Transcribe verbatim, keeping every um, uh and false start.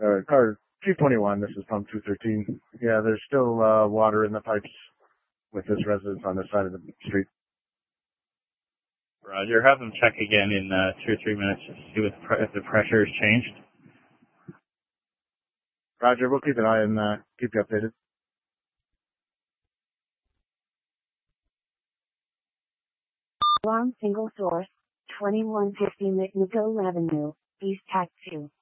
Uh, car two twenty-one, this is pump two thirteen. Yeah, there's still uh, water in the pipes with this residence on this side of the street. Roger. Have them check again in uh, two or three minutes to see if, pre- if the pressure has changed. Roger, we'll keep an eye and uh, keep you updated. Alarm single source, twenty-one fifty McNichol Avenue, East Tac two.